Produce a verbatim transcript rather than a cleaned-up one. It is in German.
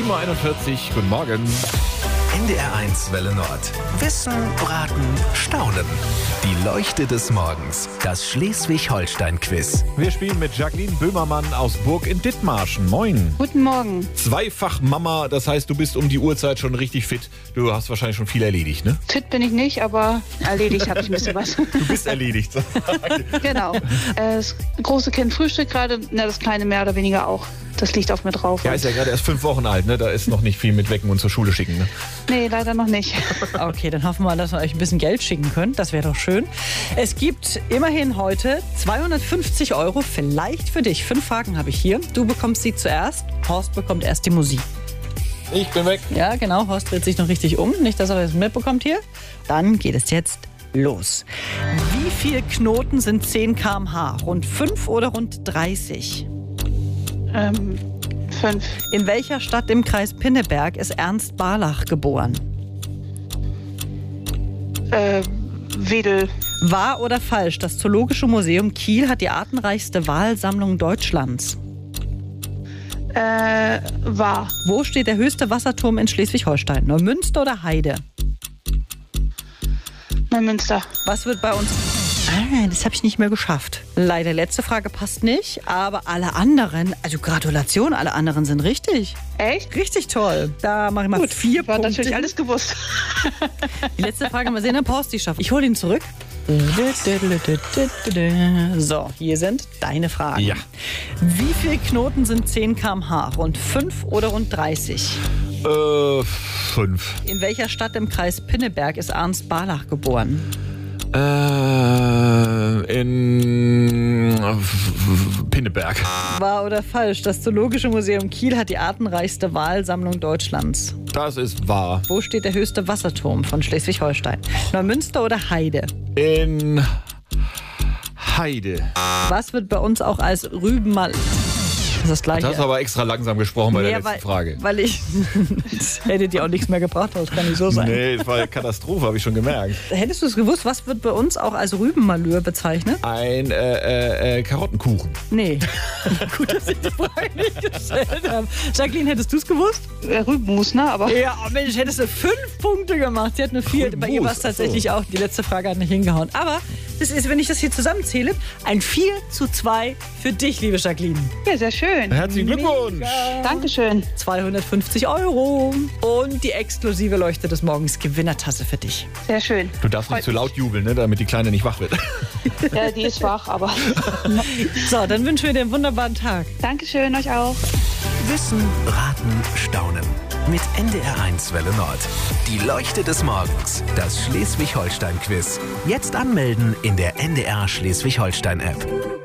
sieben Uhr einundvierzig, guten Morgen. N D R eins Welle Nord. Wissen, Raten, Staunen. Die Leuchte des Morgens. Das Schleswig-Holstein-Quiz. Wir spielen mit Jacqueline Böhmermann aus Burg in Dithmarschen. Moin. Guten Morgen. Zweifach Mama, das heißt, du bist um die Uhrzeit schon richtig fit. Du hast wahrscheinlich schon viel erledigt, ne? Fit bin ich nicht, aber erledigt habe ich ein bisschen was. Du bist erledigt. Genau. Äh, Das große Kind frühstückt gerade, na, das kleine mehr oder weniger auch. Das liegt auf mir drauf. Ja, ist ja gerade erst fünf Wochen alt, ne? Da ist noch nicht viel mit wecken und zur Schule schicken, ne? Nee, leider noch nicht. Okay, dann hoffen wir, dass wir euch ein bisschen Geld schicken können. Das wäre doch schön. Es gibt immerhin heute zweihundertfünfzig Euro, vielleicht für dich. Fünf Fragen habe ich hier. Du bekommst sie zuerst. Horst bekommt erst die Musik. Ich bin weg. Ja, genau. Horst dreht sich noch richtig um. Nicht, dass er das mitbekommt hier. Dann geht es jetzt los. Wie viele Knoten sind zehn Kilometer pro Stunde? Rund fünf oder rund dreißig? Ähm, fünf. In welcher Stadt im Kreis Pinneberg ist Ernst Barlach geboren? Äh, Wedel. Wahr oder falsch? Das Zoologische Museum Kiel hat die artenreichste Walsammlung Deutschlands. Äh, war. Wo steht der höchste Wasserturm in Schleswig-Holstein? Neumünster oder Heide? Neumünster. Was wird bei uns... Ah, das habe ich nicht mehr geschafft. Leider, letzte Frage passt nicht, aber alle anderen, also Gratulation, alle anderen sind richtig. Echt? Richtig toll. Da mache ich mal Gut, vier ich war Punkte. natürlich alles gewusst. Die letzte Frage, mal sehen, ob Horst die schafft. Ich hole ihn zurück. So, hier sind deine Fragen. Ja. Wie viele Knoten sind zehn Kilometer pro Stunde? Rund fünf oder rund dreißig? Äh, fünf. In welcher Stadt im Kreis Pinneberg ist Ernst Barlach geboren? Äh, in Pinneberg. Wahr oder falsch? Das Zoologische Museum Kiel hat die artenreichste Walsammlung Deutschlands. Das ist wahr. Wo steht der höchste Wasserturm von Schleswig-Holstein? Neumünster oder Heide? In Heide. Was wird bei uns auch als Rübenmal... Das ist das Gleiche. Du hast aber extra langsam gesprochen bei der Ja, letzten weil, Frage. Weil ich... Das hätte dir auch nichts mehr gebracht, das kann nicht so sein. Nee, das war eine Katastrophe, habe ich schon gemerkt. Hättest du es gewusst, was wird bei uns auch als Rübenmalheur bezeichnet? Ein äh, äh, Karottenkuchen. Nee. Gut, dass ich die Frage nicht gestellt habe. Jacqueline, hättest du es gewusst? Äh, Rübenmus, ne? Aber Ja, oh Mensch, hättest du fünf Punkte gemacht. Sie hat nur vier. Bei ihr war es tatsächlich auch. Die letzte Frage hat nicht hingehauen. Aber das ist, wenn ich das hier zusammenzähle, ein vier zu zwei für dich, liebe Jacqueline. ja, sehr schön. Herzlichen Glückwunsch. Dankeschön. zweihundertfünfzig Euro. Und die exklusive Leuchte des Morgens Gewinnertasse für dich. Sehr schön. Du darfst nicht zu laut jubeln, ne, damit die Kleine nicht wach wird. Ja, die ist wach, aber So, dann wünschen wir dir einen wunderbaren Tag. Dankeschön, euch auch. Wissen, Raten, Staunen. Mit N D R eins Welle Nord. Die Leuchte des Morgens. Das Schleswig-Holstein-Quiz. Jetzt anmelden in der N D R Schleswig-Holstein-App.